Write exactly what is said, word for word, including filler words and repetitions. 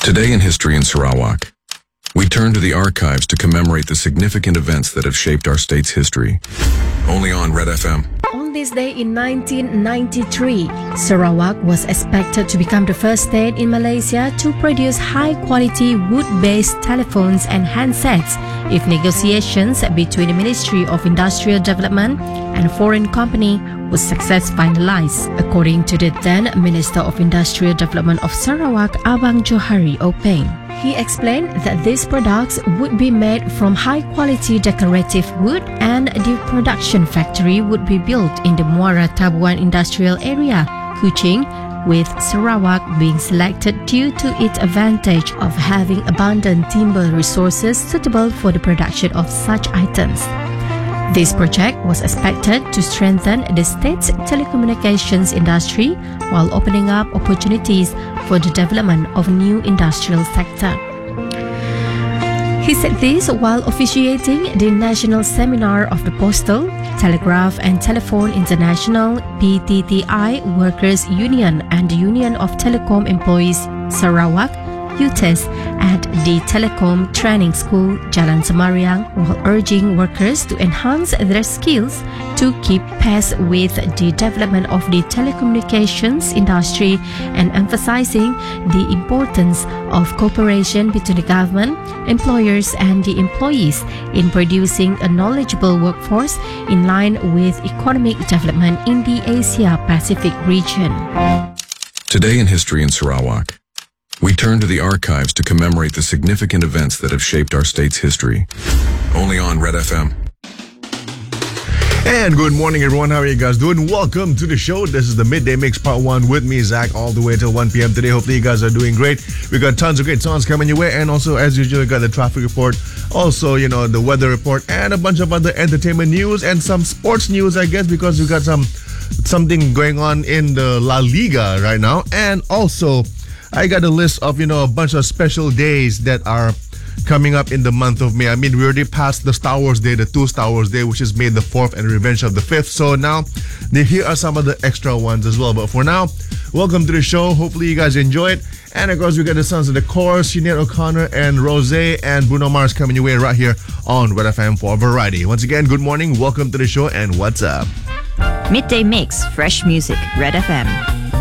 Today in History in Sarawak, we turn to the archives to commemorate the significant events that have shaped our state's history. Only on Red F M. On this day in nineteen ninety-three, Sarawak was expected to become the first state in Malaysia to produce high-quality wood-based telephones and handsets if negotiations between the Ministry of Industrial Development and foreign company was successfully finalized, according to the then Minister of Industrial Development of Sarawak, Abang Johari Openg. He explained that these products would be made from high-quality decorative wood and the production factory would be built in the Muara Tabuan Industrial Area, Kuching, with Sarawak being selected due to its advantage of having abundant timber resources suitable for the production of such items. This project was expected to strengthen the state's telecommunications industry while opening up opportunities for the development of new industrial sector. He said this while officiating the National Seminar of the Postal, Telegraph and Telephone International P T T I Workers Union and the Union of Telecom Employees Sarawak, U T E S, at the Telecom Training School, Jalan Semariang, while urging workers to enhance their skills to keep pace with the development of the telecommunications industry and emphasizing the importance of cooperation between the government, employers and the employees in producing a knowledgeable workforce in line with economic development in the Asia-Pacific region. Today in History in Sarawak, we turn to the archives to commemorate the significant events that have shaped our state's history. Only on Red F M. And good morning, everyone. How are you guys doing? Welcome to the show. This is the Midday Mix Part one with me, Zach, all the way till one p.m. today. Hopefully, you guys are doing great. We got tons of great songs coming your way. And also, as usual, we got the traffic report. Also, you know, the weather report and a bunch of other entertainment news and some sports news, I guess, because we got some something going on in the La Liga right now. And also, I got a list of, you know, a bunch of special days that are coming up in the month of May. I mean, we already passed the Star Wars Day, the two Star Wars Day, which is May the fourth and Revenge of the fifth. So now, here are some of the extra ones as well. But for now, welcome to the show. Hopefully you guys enjoy it. And of course, we got the Sons of the Chorus, Sinead O'Connor and Rosé and Bruno Mars coming your way right here on Red F M for Variety. Once again, good morning, welcome to the show, and what's up? Midday Mix, fresh music, Red F M.